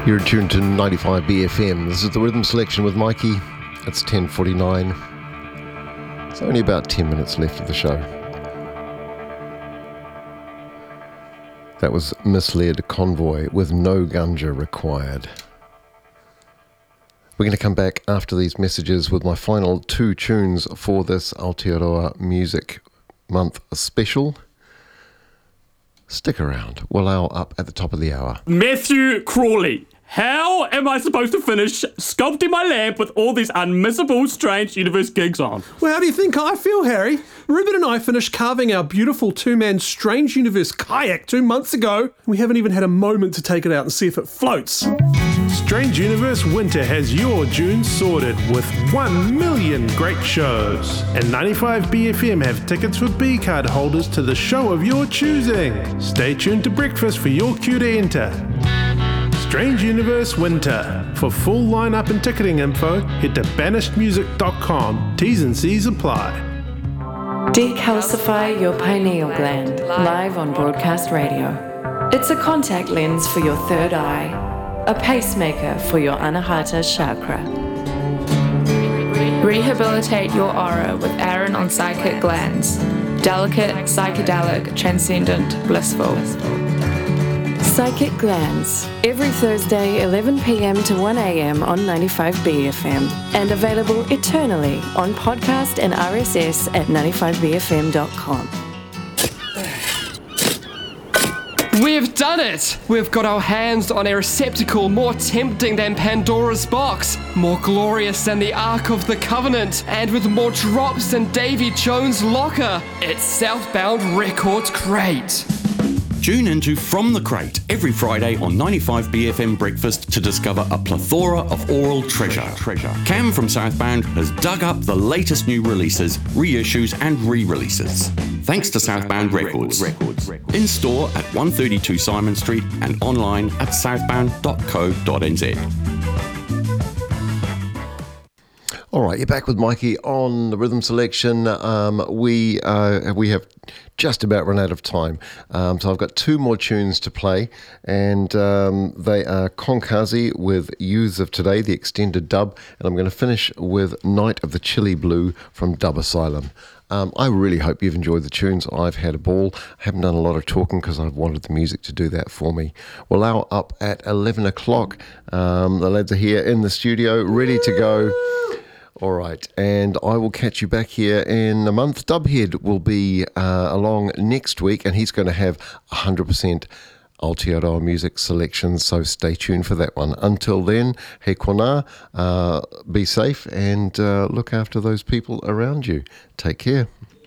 You're tuned to 95 BFM. This is the Rhythm Selection with Mikey. It's 10:49. It's only about 10 minutes left of the show. That was Misled Convoy with No Ganja Required. We're going to come back after these messages with my final two tunes for this Aotearoa Music Month special. Stick around. We'll up at the top of the hour. Matthew Crawley. How am I supposed to finish sculpting my lamp with all these unmissable Strange Universe gigs on? Well, how do you think I feel, Harry? Ruben and I finished carving our beautiful two-man Strange Universe kayak 2 months ago. We haven't even had a moment to take it out and see if it floats. Strange Universe Winter has your June sorted with 1 million great shows. And 95 BFM have tickets for B-card holders to the show of your choosing. Stay tuned to breakfast for your cue to enter. Strange Universe Winter. For full lineup and ticketing info, head to banishedmusic.com. T's and C's apply. Decalcify your pineal gland, live on broadcast radio. It's a contact lens for your third eye, a pacemaker for your anahata chakra. Rehabilitate your aura with Aaron on Psychic Glands. Delicate, psychedelic, transcendent, blissful. Psychic Glands, every Thursday 11 p.m. to 1 a.m. on 95 BFM, and available eternally on podcast and RSS at 95bfm.com. We've done it! We've got our hands on a receptacle more tempting than Pandora's box, more glorious than the Ark of the Covenant, and with more drops than Davy Jones' locker. It's Southbound Records Crate. Tune into From the Crate every Friday on 95 BFM Breakfast to discover a plethora of oral treasure. Cam from Southbound has dug up the latest new releases, reissues and re-releases. Thanks to Southbound Records. In store at 132 Simon Street and online at southbound.co.nz. All right, you're back with Mikey on the Rhythm Selection. We have just about run out of time. So I've got two more tunes to play, and they are Konkazi with Youths of Today, the extended dub, and I'm going to finish with Night of the Chili Blue from Dub Asylum. I really hope you've enjoyed the tunes. I've had a ball. I haven't done a lot of talking because I've wanted the music to do that for me. We'll now up at 11 o'clock. The lads are here in the studio, ready to go. All right, and I will catch you back here in a month. Dubhead will be along next week, and he's going to have 100% Aotearoa music selections, so stay tuned for that one. Until then, he kona, be safe and look after those people around you. Take care.